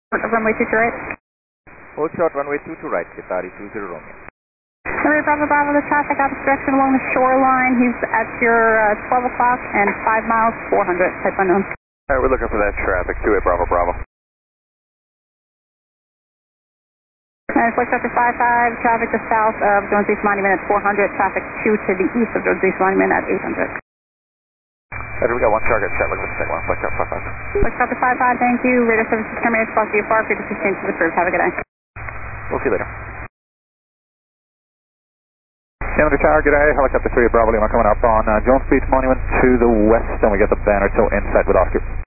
Runway 22 right. Hold short, runway 22 right, Qatari 20 Romeo. Runway Bravo Bravo, the traffic out of direction along the shoreline. He's at your 12 o'clock and 5 miles, 400, type unknown. Alright, we're looking for that traffic, 28 Bravo Bravo. And Flight Traffic 55, traffic to south of Jones Beach Monument at 400, traffic 2 to the east of Jones Beach Monument at 800. We got one target set, looking for the second one, Flight Traffic 55. Flight Traffic 55, thank you. Radar service is terminated, Squawk VFR, frequency change is approved. Have a good day. We'll see you later. Canada Tower, good day. Helicopter 3 Bravo Lima coming up on Jones Beach Monument to the west, and we get the banner till inside with Oscar.